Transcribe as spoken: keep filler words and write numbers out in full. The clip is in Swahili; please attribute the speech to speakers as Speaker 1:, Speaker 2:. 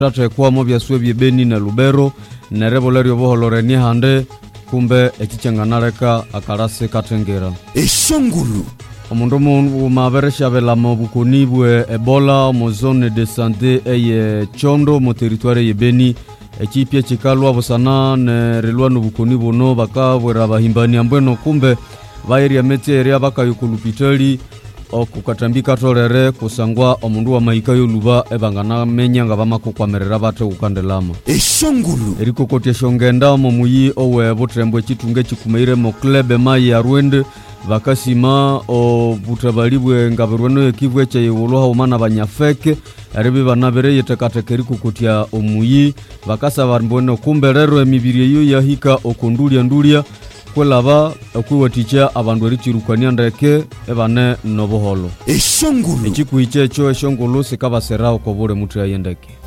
Speaker 1: Tata kwa mo byaswe byebeni na Lubero na revolerio boholoreni hande kumbe ekichenganareka akarase katengera
Speaker 2: Eshongulu
Speaker 1: omundu mu maberesha bela mabukoni bwe Ebola mu zone de santé eye Chondo mu territoire yebeni ekipye chikalwa busana ne relwa no bukoni bono bakabwera bahimbani ambweno kumbe bayiria meteria bakayukulupitali okukatambika torere kusangwa omundu wa maika yoluba ebangana menyanga bamakukwamerera bate ukandelama
Speaker 2: Eshongulu
Speaker 1: eriko kote shongenda mu muyi owe botrembo chitunge chikumeire mo club mai ya Rwende bakasima o butabalibwe ngaberweno ekivwe cye yuluha umana banyafeke aribi banabere yetekatekeri kukutia omuyi bakasaba mbone kumbe rero emibiri yo yahika okundulia ndulia kwelaba okuwaticha abandu erichirukania ndeke ebane noboholo
Speaker 2: Eshongulu
Speaker 1: ekikuiche cho eshongulu sikabasera okobore mutu yendeke